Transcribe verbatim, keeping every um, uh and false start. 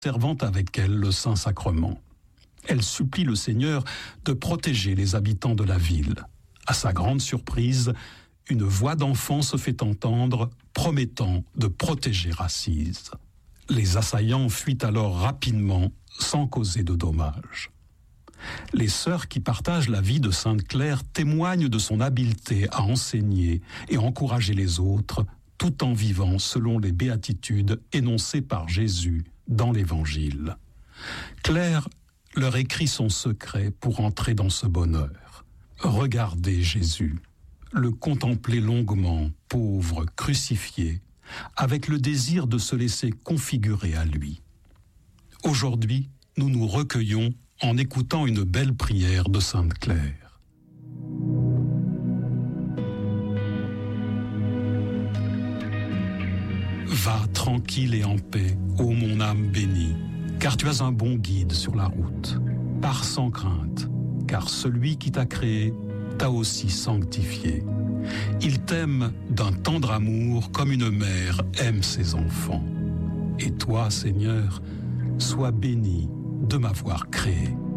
servant avec elle le Saint-Sacrement. Elle supplie le Seigneur de protéger les habitants de la ville. À sa grande surprise, une voix d'enfant se fait entendre, promettant de protéger Assise. Les assaillants fuient alors rapidement, sans causer de dommages. Les sœurs qui partagent la vie de Sainte Claire témoignent de son habileté à enseigner et encourager les autres, tout en vivant selon les béatitudes énoncées par Jésus dans l'Évangile. Claire leur écrit son secret pour entrer dans ce bonheur. Regardez Jésus, le contempler longuement, pauvre, crucifié, avec le désir de se laisser configurer à lui. Aujourd'hui, nous nous recueillons en écoutant une belle prière de Sainte Claire. Va tranquille et en paix, ô mon âme bénie, car tu as un bon guide sur la route. Pars sans crainte, car celui qui t'a créé t'a aussi sanctifié. Il t'aime d'un tendre amour comme une mère aime ses enfants. Et toi, Seigneur, sois béni de m'avoir créé.